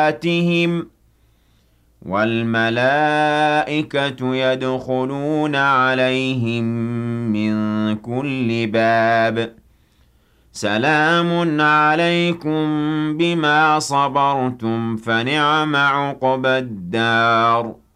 آتِهِمْ وَالْمَلَائِكَةُ يَدْخُلُونَ عَلَيْهِم مِّن كُلِّ بَابٍ سَلَامٌ عَلَيْكُم بِمَا صَبَرْتُمْ فَنِعْمَ عُقْبَى الدَّارِ